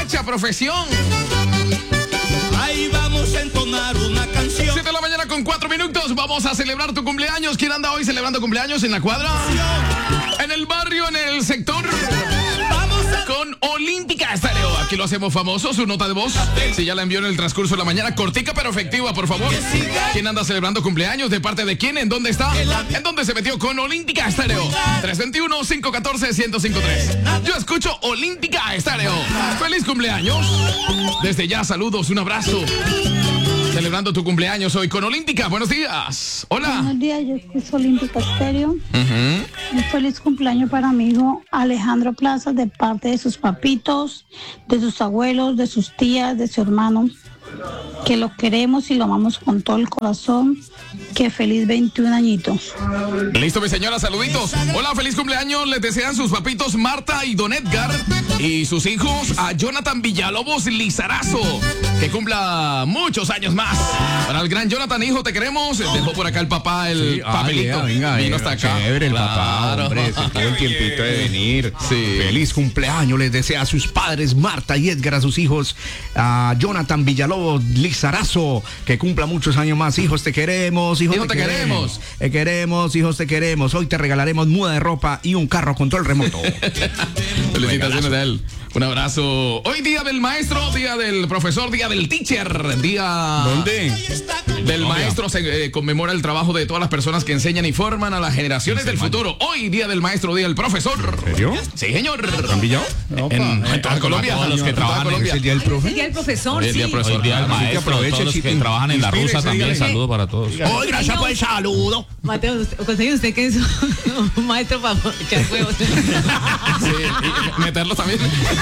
facha profesión. Ahí vamos a entonar una canción. 7 de la mañana con 4 minutos. Vamos a celebrar tu cumpleaños. ¿Quién anda hoy celebrando cumpleaños en la cuadra? En el barrio, en el sector. Con Olímpica Estéreo. Aquí lo hacemos famoso. Su nota de voz, si ya la envió en el transcurso de la mañana, cortica pero efectiva, por favor. ¿Quién anda celebrando cumpleaños? ¿De parte de quién? ¿En dónde está? ¿En dónde se metió con Olímpica Estéreo? 321-514-1053. Yo escucho Olímpica Estéreo. ¡Feliz cumpleaños! Desde ya, saludos, un abrazo. Celebrando tu cumpleaños hoy con Olímpica. Buenos días. Hola. Buenos días, yo escucho Olímpica Estéreo. Un feliz cumpleaños para mi hijo Alejandro Plaza, de parte de sus papitos, de sus abuelos, de sus tías, de su hermano, que lo queremos y lo amamos con todo el corazón. Que feliz 21 añitos. Listo, mi señora, saluditos. Hola, feliz cumpleaños. Les desean sus papitos Marta y Don Edgar y sus hijos a Jonathan Villalobos Lizarazo. Que cumpla muchos años más. Para el gran Jonathan, hijo, te queremos. Dejó por acá el papá el papelito. Venga, vino hasta acá. Chévere el papá, hombre, se tuvo el tiempito de venir. Sí. Feliz cumpleaños les desea a sus padres Marta y Edgar, a sus hijos, a Jonathan Villalobos Lizarazo, que cumpla muchos años más. Hijos, te queremos. Hijos, te queremos. Te queremos, hijos, te queremos. Hoy te regalaremos muda de ropa y un carro control remoto. Felicitaciones a él. Un abrazo. Hoy día del maestro, día del profesor, día del teacher, día... ¿Dónde? Del maestro. Se conmemora el trabajo de todas las personas que enseñan y forman a las generaciones del futuro. Hoy, día del maestro, día del profesor. ¿En serio? Sí, señor. ¿Han pillado? En toda Colombia. A los que trabajan en ¿Es el día del profe? El día del profesor, Hoy es día sí. del profesor. Hoy día del maestro, aproveche, todos los que Chitín. trabajan en la rusa Inspírese, también, dígale. saludo para todos. Hoy, gracias por el saludo. Mateo, ¿consigue usted que es un maestro para echar huevos? Sí, y meterlos también.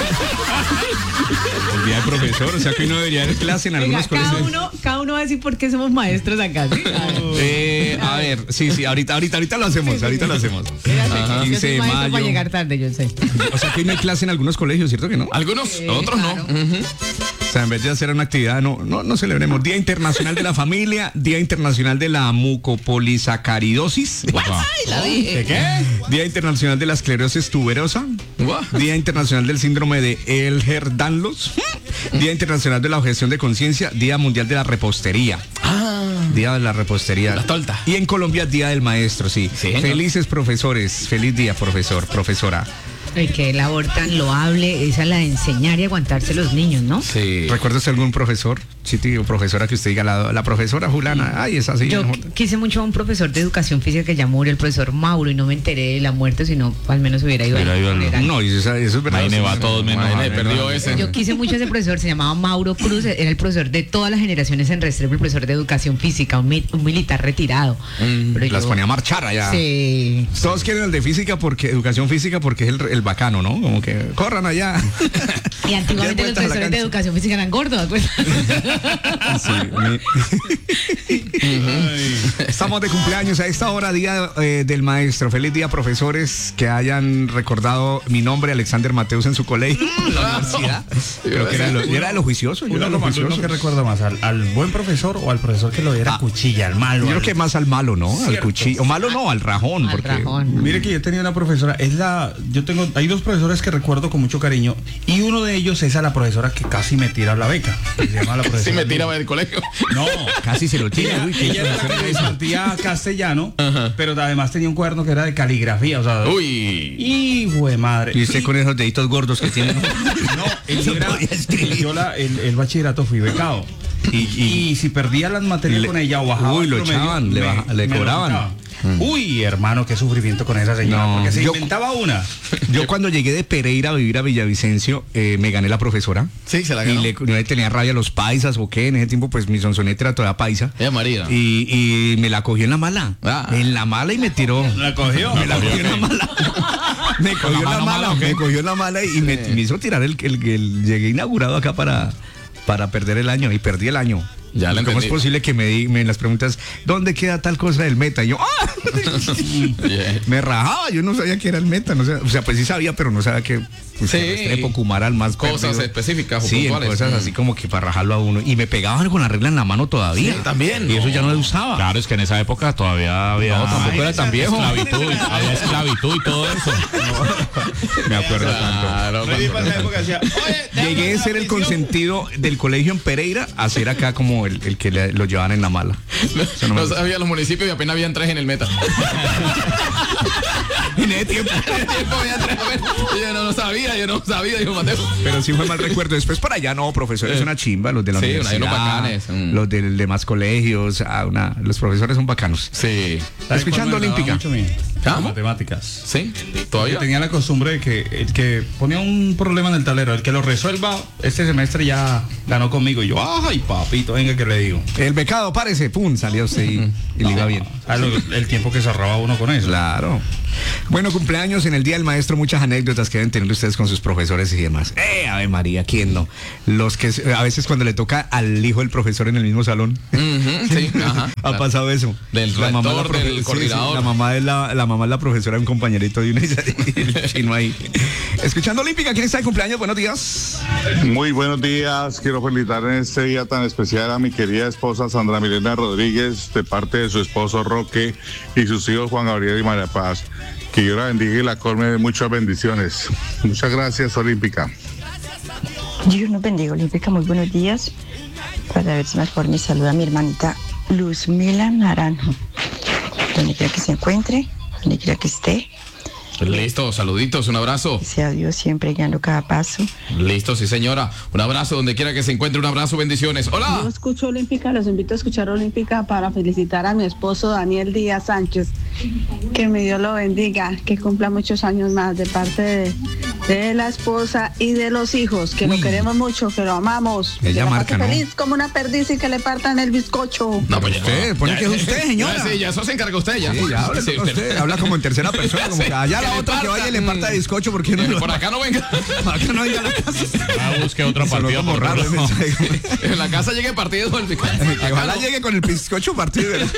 El día del profesor, o sea que hoy no debería haber clase en Venga, algunos colegios. cada uno va a decir por qué somos maestros acá, ¿sí? A ver, sí, ahorita lo hacemos, ahorita lo hacemos. Yo 15 soy de maestro para mayo. llegar tarde, yo sé. O sea que hoy no hay clase en algunos colegios, ¿cierto que no? Algunos, otros no. O sea, en vez de hacer una actividad, no celebremos. Día Internacional de la Familia, Día Internacional de la Mucopolisacaridosis. ¿De qué? Día Internacional de la Esclerosis Tuberosa. Día Internacional del Síndrome de Ehlers-Danlos. Día Internacional de la Objeción de Conciencia. Día Mundial de la Repostería. Día de la Repostería. La torta. Y en Colombia, Día del Maestro, sí. Señor. Felices profesores. Feliz día, profesor, profesora. Qué labor tan loable, esa la de enseñar y aguantarse los niños, ¿no? Sí. ¿Recuerdas algún profesor, Chiti, o profesora que usted diga, la profesora fulana? Ay, esa sí. Yo no. quise mucho a un profesor de educación física que ya murió, el profesor Mauro, y no me enteré de la muerte, sino al menos hubiera ido Hubiera ido al- funeral. No, eso es verdad. Maine va a todos menos. Maine perdió ese. Yo quise mucho a ese profesor, se llamaba Mauro Cruz, era el profesor de todas las generaciones en Restrepo, el profesor de educación física, un militar retirado. Pero Las yo- ponía a marchar allá. Sí. Todos quieren el de física, porque educación física, porque es el bacano, ¿no? Como que corran allá. Y antiguamente los vueltas a la profesores de cancha. educación física eran gordos, pues. Estamos de cumpleaños a esta hora, día del maestro. Feliz día, profesores que hayan recordado mi nombre, Alexander Mateus, en su colegio, en la universidad. Pero que era de lo juicioso. Yo era de lo juicioso. ¿Qué recuerda más? ¿Al buen profesor o al profesor que lo diera cuchilla, al malo? Yo creo que más al malo, ¿no? Al cuchillo. O malo no, al rajón. Al porque rajón. Mire que yo tenía una profesora, hay dos profesores que recuerdo con mucho cariño, y uno de ellos es a la profesora que casi me tira la beca. Se llama la profesora. Sí, me tiraba del colegio. No, casi se lo tira. Uy, ella era la que impartía castellano, pero además tenía un cuaderno que era de caligrafía, o sea, Uy. hijo de madre. Y usted con esos deditos gordos que tiene. No, él yo el bachillerato fui becado. Y si perdía las materias con ella o bajaba Uy, el lo promedio, echaban, le me lo cobraban. quitaban. Uy, hermano, qué sufrimiento con esa señora, No, porque se yo- inventaba una. Yo cuando llegué de Pereira a vivir a Villavicencio, me gané la profesora. Sí, se la Y ganó. no le tenía rabia a los paisas o qué. En ese tiempo, pues mi sonsonete era toda paisa. Ella María. Y me la cogió en la mala. Ah. En la mala y me tiró. ¿La cogió? Me la cogió en la mala. Me cogió en la mano mala. mala, ¿o qué? Me cogió en la mala y me hizo tirar llegué inaugurado acá para perder el año. Y perdí el año. Ya lo ¿Cómo entendí. es posible que me en las preguntas, ¿dónde queda tal cosa del meta? Y yo, Yeah. me rajaba, yo no sabía que era el meta, no sé, o sea, pues sí sabía, pero no sabía que pues, Sí. Restrepo, Kumaral, más Cosas perdido. específicas o Sí, en puntuales. cosas así como que para rajarlo a uno. Y me pegaban con la regla en la mano todavía. Sí, también. Y eso ya no lo usaba. Claro, es que en esa época todavía había. No, tampoco era tan viejo. Había esclavitud y todo eso. Me acuerdo tanto. Claro, Freddy para esa época decía, oye, Llegué a ser el consentido del colegio en Pereira a ser acá como el que lo llevaban en la mala. Eso no me no gusta. sabía los municipios y apenas habían 3 en el meta. En ese tiempo. Yo no sabía, dijo Mateo. Pero sí fue mal recuerdo. Después para allá no, profesores una chimba, los de la Sí, universidad, unos bacanes. los de demás colegios, los profesores son bacanos. Sí. Escuchando Olímpica. ¿Cómo? Matemáticas. Sí, Yo todavía. tenía la costumbre de que el que ponía un problema en el tablero, el que lo resuelva, este semestre ya ganó conmigo. Y yo, ay, papito, venga que le digo. El becado, párese, pum, salía usted y le iba bien. El tiempo que se ahorraba uno con eso. Claro. Bueno, cumpleaños en el Día del Maestro, muchas anécdotas que deben tener ustedes con sus profesores y demás. Ave María, ¿quién no? Los que a veces cuando le toca al hijo del profesor en el mismo salón. Sí, ajá. Ha pasado eso. Del La mamá es la rector, del sí, coordinador. la mamá es la mamá es la profesora de un compañerito de una y el chino ahí. Escuchando Olímpica, ¿quién está de cumpleaños? Buenos días. Muy buenos días, quiero felicitar en este día tan especial a mi querida esposa Sandra Milena Rodríguez, de parte de su esposo Roque y sus hijos Juan Gabriel y María Paz. Que Dios la bendiga y la colme de muchas bendiciones. Muchas gracias, Olímpica. Dios nos bendiga, Olímpica, muy buenos días. Para ver si mejor me saluda mi hermanita Luzmila Naranjo. Donde quiera que se encuentre, donde quiera que esté, Listo, saluditos, un abrazo. sea Dios siempre guiando cada paso. Listo, sí señora. Un abrazo donde quiera que se encuentre, un abrazo, bendiciones. Hola. Yo escucho Olímpica, los invito a escuchar Olímpica para felicitar a mi esposo Daniel Díaz Sánchez. Que mi Dios lo bendiga, que cumpla muchos años más de parte de la esposa y de los hijos, que lo queremos mucho, que lo amamos. Ella que la marca, pase ¿no? feliz como una perdiz y que le partan el bizcocho. No, pues ya. Usted, pone que es usted, señora. Sí, ya eso se encarga usted ya. Sí, ya habla, Sí, usted habla como en tercera persona, como que allá la Que le otra que parta, vaya y le parta bizcocho, porque no lo Por acá no venga. acá no venga a la casa. Busque otra Sonó partida. como raro el mensaje. En la casa llegue partido el bizcocho. Que ojalá llegue con el bizcocho partido. Feliz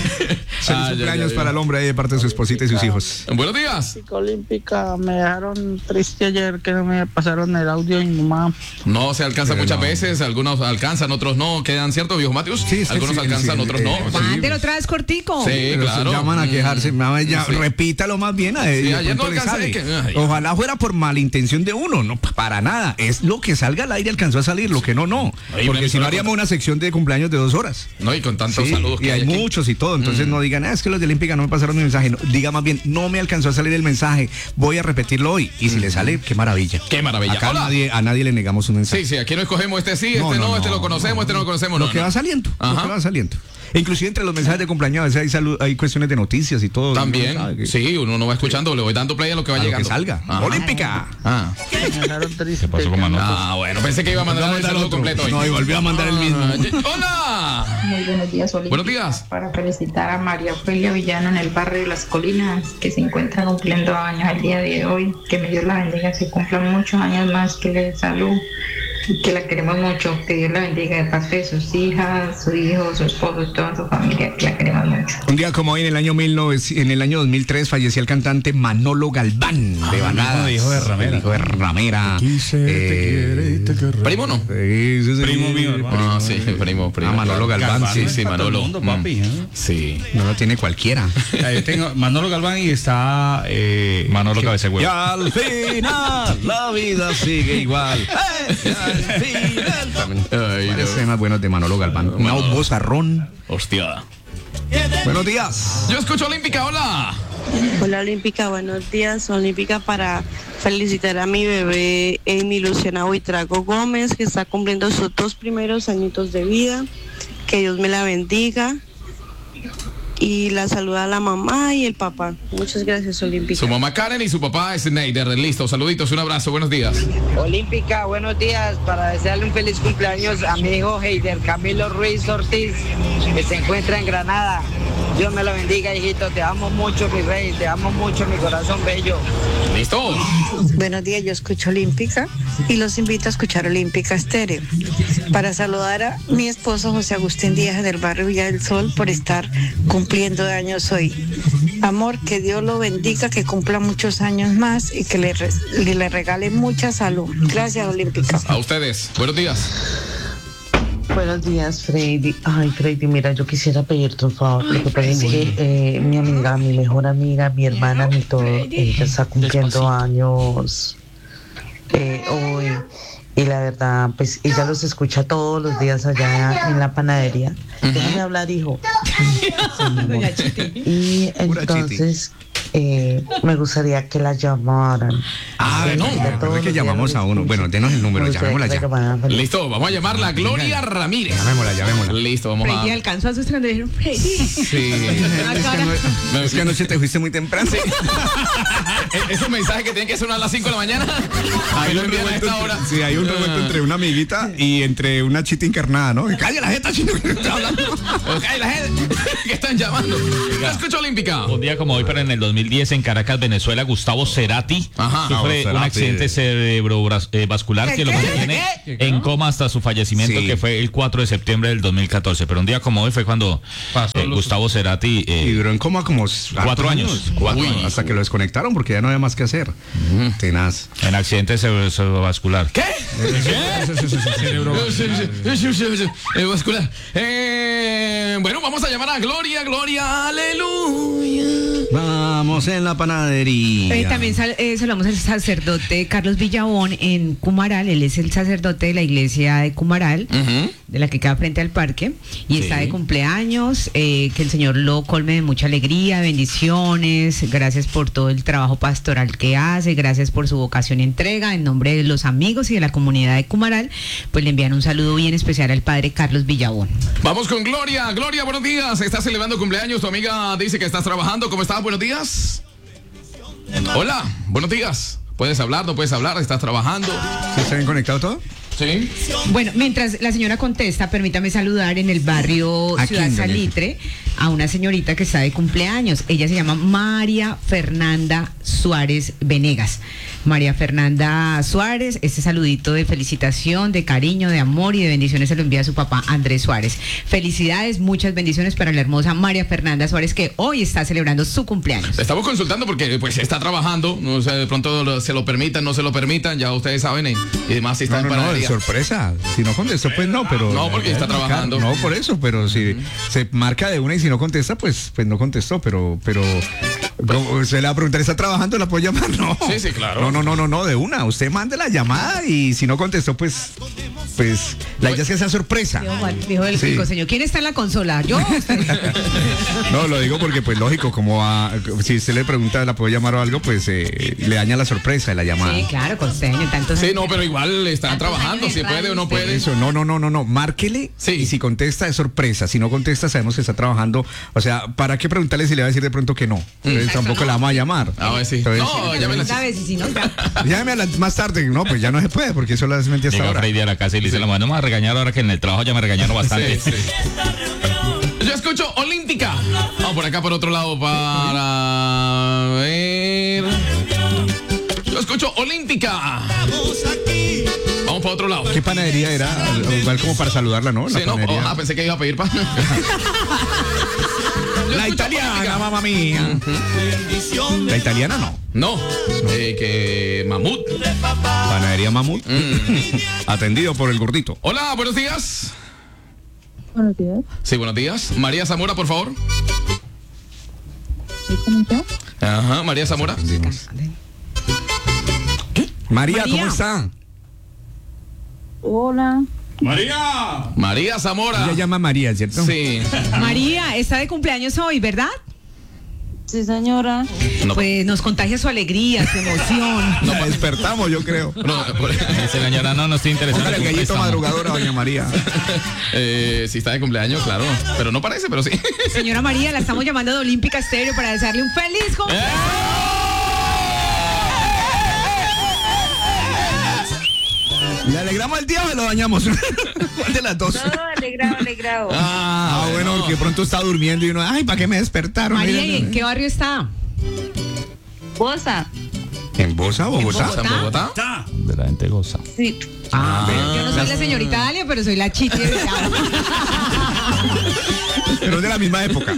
cumpleaños para el hombre ahí de parte de su esposita y sus hijos. Buenos días. Olímpica, me dejaron triste ayer que no me pasaron el audio de mi mamá. No se alcanza muchas veces, algunos alcanzan, otros no. ¿Quedan cierto, viejo Mateus? Sí, es que algunos sí, alcanzan, sí, otros no. Mándelo otra vez cortico. Sí, Pero claro. se llaman a quejarse. Mamá, ya, Sí. repítalo más bien a él. Sí, ayer no alcancé, Ojalá fuera por malintención de uno, no para nada. Es lo que salga al aire alcanzó a salir, lo que no. Ahí Porque me si no suena haríamos una sección de cumpleaños de 2 horas. No, y con tantos Sí, saludos y que hay aquí. muchos y todo, entonces no digan, es que los de Olímpica no me pasaron mi mensaje, no, diga más bien, no me alcanzó a salir el mensaje, voy a repetirlo hoy, y si le sale, qué maravilla. Qué maravilla. Acá Hola. a nadie le negamos un mensaje. Sí, sí, aquí no escogemos este sí, No, este no, no, este no, lo conocemos, este no lo conocemos. Lo no, que no. va saliendo, lo Ajá. que va saliendo. Inclusive entre los mensajes de cumpleaños a veces hay cuestiones de noticias y todo. También, Uno sabe que- sí, uno no va escuchando, le voy dando play a lo que va a lo que llegando. salga. Ajá. Olímpica. Ah. Me dejaron triste. ¿Qué pasó con Manolo? Ah, bueno, pensé que iba a mandar el saludo completo hoy. No, y volvió a mandar el mismo. Hola. Muy buenos días, Olímpica. Buenos días. Para felicitar a María Ofelia Villano en el barrio de Las Colinas, que se encuentra cumpliendo años el día de hoy. Que me Dios la bendiga, que cumplan muchos años más, que le dé salud y que la queremos mucho. Que Dios la bendiga de parte de sus hijas, su hijo, su esposo, toda su familia, que la queremos mucho. Un día como hoy, en el año 2003, falleció el cantante Manolo Galván, de Banadas. hijo de Ramera. El hijo de Ramera. Primo no. Primo mío, hermano. Ah, sí, primo. Ah, Manolo Galván, sí, sí, para todo el Manolo. mundo, papi, ¿eh? Sí. No lo tiene cualquiera. Yo tengo Manolo Galván y está Manolo Cabecehuevo. Y al final la vida sigue igual. Al final. Ay, Varios no. temas buenos de Manolo Galván. Una vozarrón. Hostia. Buenos días. Yo escucho Olímpica, hola. Hola Olímpica, buenos días. Olímpica para felicitar a mi bebé Amy Luciana Buitrago Gómez, que está cumpliendo sus 2 primeros añitos de vida. Que Dios me la bendiga. Y la saluda a la mamá y el papá. Muchas gracias, Olímpica. Su mamá Karen y su papá Snyder. Listo, saluditos, un abrazo, buenos días. Olímpica, buenos días. Para desearle un feliz cumpleaños a mi hijo Heider Camilo Ruiz Ortiz, que se encuentra en Granada. Dios me la bendiga, hijito. Te amo mucho, mi rey. Te amo mucho, mi corazón bello. ¿Listo? Buenos días, yo escucho Olímpica y los invito a escuchar Olímpica Estéreo para saludar a mi esposo José Agustín Díaz del barrio Villa del Sol por estar cumpliendo años hoy. Amor, que Dios lo bendiga, que cumpla muchos años más y que le regale mucha salud. Gracias, Olímpica. A ustedes. Buenos días. Buenos días, Freddy. Ay, Freddy, mira, yo quisiera pedirte un favor. Lo que pasa es que mi amiga, mi mejor amiga, mi hermana, mi todo, ella está cumpliendo años hoy. Y la verdad, pues ella los escucha todos los días allá en la panadería. Déjame hablar, hijo. Y entonces me gustaría que la llamaran. No, es que llamamos a uno. Bueno, denos el número, llamémosla ya. Listo, vamos a llamarla Gloria Ramírez. Llamémosla. Listo, vamos Freddy a... alcanzó a sus Freddy. Sí. Es que anoche te fuiste muy temprano. Sí. Esos mensajes que tienen que sonar a las 5 de la mañana. Hay lo un envían a revuelto esta hora. Sí, hay un revuelto entre una amiguita y entre una chita encarnada, ¿no? ¡Calla la jeta, chino! Que está hablando. ¡Calla la jeta! ¿Qué están llamando? La escucho Olímpica. Un día como hoy, pero en el 2010 en Caracas, Venezuela, Gustavo Cerati sufre un accidente cerebrovascular que lo mantiene en coma hasta su fallecimiento, que fue el 4 de septiembre del 2014. Pero un día como hoy fue cuando Gustavo Cerati... y duró en coma como 4 años. 4 años. Hasta que lo desconectaron porque ya no había más que hacer. Tenaz. En accidente cerebrovascular. ¿Qué? Vascular. Bueno, vamos a llamar a Gloria, aleluya. Vamos en la panadería. También saludamos al sacerdote Carlos Villabón en Cumaral. Él es el sacerdote de la iglesia de Cumaral, de la que queda frente al parque, y está de cumpleaños. Que el Señor lo colme de mucha alegría, bendiciones. Gracias por todo el trabajo pastoral que hace, gracias por su vocación y entrega. En nombre de los amigos y de la comunidad de Cumaral, pues le envían un saludo bien especial al padre Carlos Villabón. Vamos con Gloria. Gloria, buenos días. Estás celebrando cumpleaños. Tu amiga dice que estás trabajando. ¿Cómo estás? Buenos días. Hola, buenos días. ¿Puedes hablar? ¿No puedes hablar? ¿Estás trabajando? ¿Está bien conectado todo? Sí. Bueno, mientras la señora contesta, permítame saludar en el barrio Ciudad Salitre a una señorita que está de cumpleaños. Ella se llama María Fernanda Suárez Venegas. María Fernanda Suárez, este saludito de felicitación, de cariño, de amor y de bendiciones se lo envía a su papá Andrés Suárez. Felicidades, muchas bendiciones para la hermosa María Fernanda Suárez, que hoy está celebrando su cumpleaños. Estamos consultando porque pues está trabajando, no sé, de pronto se lo permitan, no se lo permitan, ya ustedes saben, y demás si está en panadería. Sorpresa, si no contestó pues no, pero no, porque está trabajando. No, por eso, pero si se marca de una y si no contesta, pues no contestó, pero se le va a preguntar, ¿está trabajando? ¿La puedo llamar? No. Sí, claro. No, de una. Usted mande la llamada y si no contestó, pues la idea es que sea sorpresa. Dijo el señor, ¿quién está en la consola? Yo. No, lo digo porque pues lógico, si usted le pregunta, ¿la puedo llamar o algo? Pues le daña la sorpresa de la llamada. Sí, claro, costeño, tanto. Sí, no, pero igual están trabajando, si puede o no puede. Eso, no, márquele y si contesta es sorpresa, si no contesta sabemos que está trabajando, o sea, ¿para qué preguntarle si le va a decir de pronto que no? Entonces tampoco la vamos a llamar. A ver, sí. Entonces, no, llámela más tarde, no, pues ya no se puede porque eso la desmentí hasta ahora. Freddy a la casa y le dice, la no me va a regañar ahora que en el trabajo ya me regañaron bastante. Sí. Yo escucho Olímpica. Vamos por acá por otro lado para ver. Yo escucho Olímpica. Vamos para otro lado. ¿Qué panadería era? Igual como para saludarla, ¿no? Sí, pensé que iba a pedir pan. La italiana, mamá mía. La italiana no. No. Que Mamut. Panadería Mamut. Atendido por el gordito. Hola, buenos días. Buenos días. Sí, buenos días. María Zamora, por favor. Ajá, María Zamora. María, ¿cómo está? Hola. María Zamora. Ella llama María, ¿cierto? Sí. María, está de cumpleaños hoy, ¿verdad? Sí, señora. Pues nos contagia su alegría, su emoción. Nos despertamos, yo creo. Señora, no estoy interesada. Póngale el gallito madrugador a doña María. Sí está de cumpleaños, claro. Pero no parece, pero sí. Señora María, la estamos llamando de Olímpica Estéreo para desearle un feliz cumpleaños. ¿Le alegramos el día o lo dañamos? ¿Cuál de las dos? No, alegrado. Bueno, porque pronto está durmiendo y uno, ay, ¿para qué me despertaron? María, ¿y en qué barrio está? Bosa. ¿En Bosa, Bogotá? ¿En Bogotá? De la gente goza. Sí. Yo no soy la señorita Dalia, pero soy la Chiti de Villavo. Pero es de la misma época.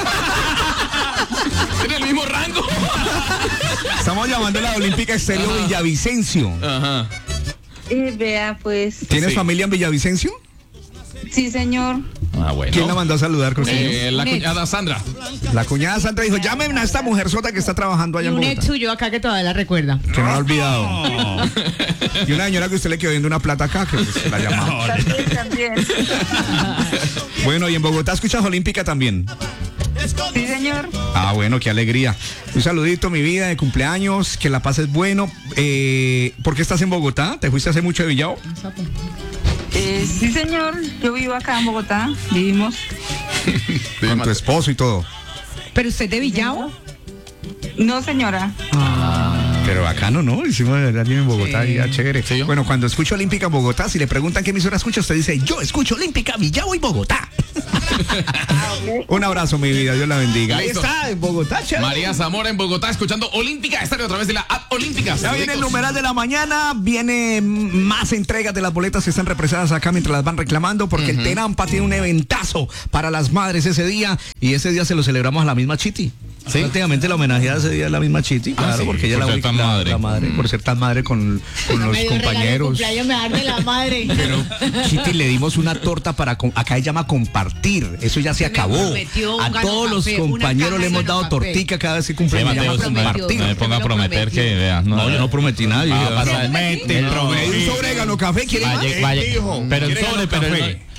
En el mismo rango. Estamos llamando a la Olímpica Estéreo Villavicencio. Ajá. Vea, pues. ¿Tienes familia en Villavicencio? Sí, señor. Bueno. ¿Quién la mandó a saludar, Costeño? La cuñada Sandra. La cuñada Sandra dijo, llamen a esta mujer sota que está trabajando allá en Un Bogotá. ex suyo acá que todavía la recuerda. Que no ha olvidado. Y una señora que usted le quedó viendo una plata acá, que pues, la llamaba. También. Bueno, y en Bogotá escuchas Olímpica también. Sí, señor. Bueno, qué alegría. Un saludito, mi vida, de cumpleaños, que la pases bueno. ¿Por qué estás en Bogotá? ¿Te fuiste hace mucho de Villavo? Sí, señor. Yo vivo acá en Bogotá. Vivimos. Con tu esposo y todo. ¿Pero usted de Villavo? No, señora. Pero bacano, ¿no? Hicimos alguien en Bogotá y ya chévere. Sí, bueno, cuando escucho Olímpica en Bogotá, si le preguntan qué emisora escucha, usted dice, yo escucho Olímpica, Villavo y Bogotá. Un abrazo, mi vida, Dios la bendiga. Ahí Listo. está, en Bogotá, chévere. María Zamora en Bogotá escuchando Olímpica Estéreo a través de la app Olímpica. Ya viene el numeral de la mañana, viene más entregas de las boletas que están represadas acá mientras las van reclamando, porque el Tenampa tiene un eventazo para las madres ese día, y ese día se lo celebramos a la misma Chiti. ¿Sí? Prácticamente la homenajeada ese día es la misma Chiti, claro, sí, porque ella es la madre, por ser tan madre con los compañeros. Me arde la madre. Pero Chiti, le dimos una torta para acá se llama compartir, eso ya se acabó. A todos los compañeros le hemos dado tortica cada vez que cumplimos. No me ponga a prometer que vea. No, yo no prometí nada. Promete. Un sobre Gano Café, ¿quiere más? Pero el sobre, pero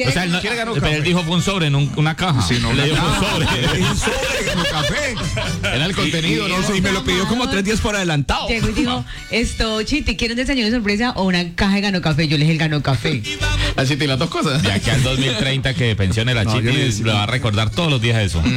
él dijo fue un sobre, en una caja. Sí, no, le dijo fue un sobre. Un sobre Gano Café. Era el contenido, ¿no? Y me lo pidió como 3 días por adelantado. Llegó y dijo, Chiti, ¿quiere un desayuno de sorpresa o una caja de Gano Café? Yo le dije el Gano Café. La Chiti, las dos cosas. De aquí al 2030 que pensione la Chiti, le va a recordar todos los días eso.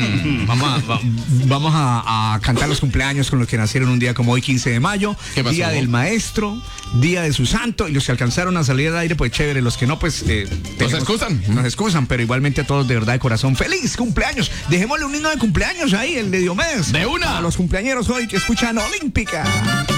Vamos a cantar los cumpleaños con los que nacieron un día como hoy, 15 de mayo. Día del maestro, día de su santo. Y los que alcanzaron a salir al aire, pues chévere. Los que no, pues nos excusan, pero igualmente a todos de verdad de corazón. ¡Feliz cumpleaños! Dejémosle un himno de cumpleaños ahí, el de Diomedes. ¡De una! A los cumpleañeros hoy que escuchan Olímpica.